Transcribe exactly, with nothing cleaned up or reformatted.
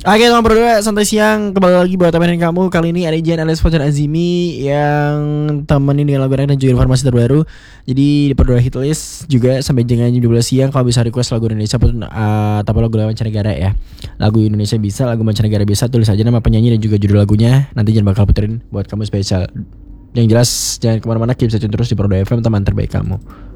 Oke teman berdua, santai siang kembali lagi buat temenin kamu. Kali ini ada Jan alias Fajar Azimi yang temenin dengan lagu dan juga informasi terbaru. Jadi di berdua hitlist juga sampai jam dua belas siang. Kalau bisa request lagu Indonesia pun uh, atau lagu mancanegara ya. Lagu Indonesia bisa, lagu mancanegara bisa. Tulis aja nama penyanyi dan juga judul lagunya. Nanti Jan bakal puterin buat kamu spesial. Yang jelas jangan kemana-mana, keep stay tune terus di Berdua F M, teman terbaik kamu.